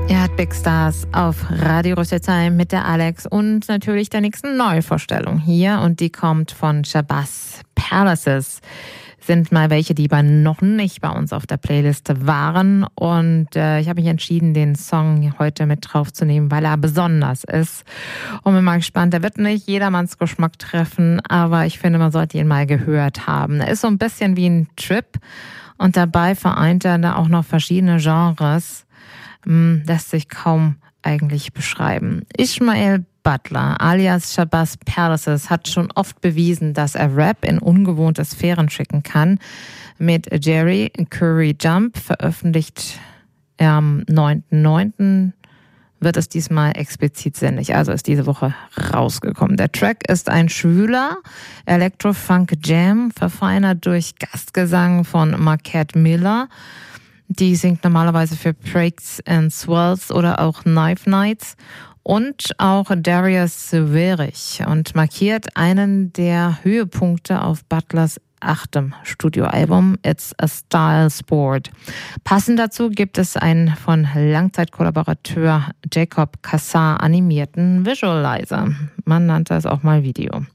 Ihr hört Big Stars auf Radio Rüsselsheim mit der Alex und natürlich der nächsten Neuvorstellung hier. Und die kommt von Shabazz Palaces. Sind mal welche, die noch nicht bei uns auf der Playlist waren. Und ich habe mich entschieden, den Song heute mit draufzunehmen, weil er besonders ist. Und bin mal gespannt, er wird nicht jedermanns Geschmack treffen, aber ich finde, man sollte ihn mal gehört haben. Er ist so ein bisschen wie ein Trip und dabei vereint er da auch noch verschiedene Genres. Lässt sich kaum eigentlich beschreiben. Ishmael Butler alias Shabazz Palaces hat schon oft bewiesen, dass er Rap in ungewohnte Sphären schicken kann. Mit Jerry Curry Jump veröffentlicht am 9.9. wird es diesmal explizit sinnlich, also ist diese Woche rausgekommen. Der Track ist ein schwüler Electro-Funk-Jam, verfeinert durch Gastgesang von Marquette Miller. Die singt normalerweise für Breaks and Swells oder auch Knife Nights und auch Darius Verich und markiert einen der Höhepunkte auf Butlers 8. Studioalbum It's a Style Sport. Passend dazu gibt es einen von Langzeitkollaborateur Jacob Kassar animierten Visualizer. Man nannte es auch mal Video.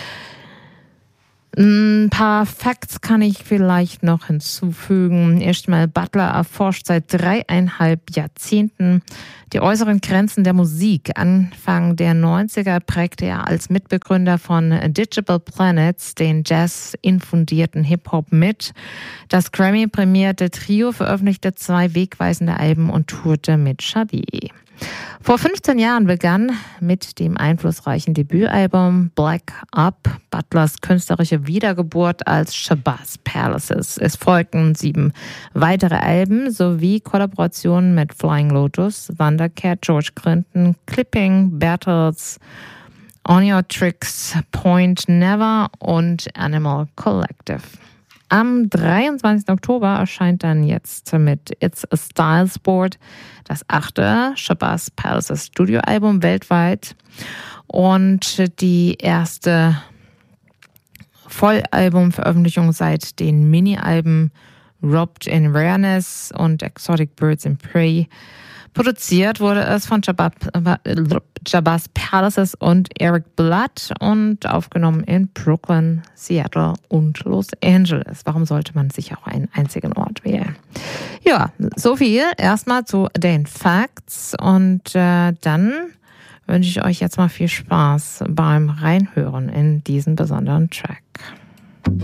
Ein paar Facts kann ich vielleicht noch hinzufügen. Erstmal, Butler erforscht seit 3,5 Jahrzehnten die äußeren Grenzen der Musik. Anfang der 90er prägte er als Mitbegründer von Digital Planets den Jazz-infundierten Hip-Hop mit. Das Grammy-prämierte Trio veröffentlichte 2 wegweisende Alben und tourte mit Shadi. Vor 15 Jahren begann mit dem einflussreichen Debütalbum Black Up Butlers künstlerische Wiedergeburt als Shabazz Palaces. Es folgten 7 weitere Alben sowie Kollaborationen mit Flying Lotus, Thundercat, George Clinton, Clipping, Battles, On Your Tricks, Point Never und Animal Collective. Am 23. Oktober erscheint dann jetzt mit It's a Style Sport das 8. Shabazz Palaces Studioalbum weltweit und die erste Vollalbumveröffentlichung seit den Mini-Alben Robbed in Rareness und Exotic Birds in Prey. Produziert wurde es von Shabazz Palaces und Eric Blood und aufgenommen in Brooklyn, Seattle und Los Angeles. Warum sollte man sich auch einen einzigen Ort wählen? Ja, so viel erstmal zu den Facts und dann wünsche ich euch jetzt mal viel Spaß beim Reinhören in diesen besonderen Track.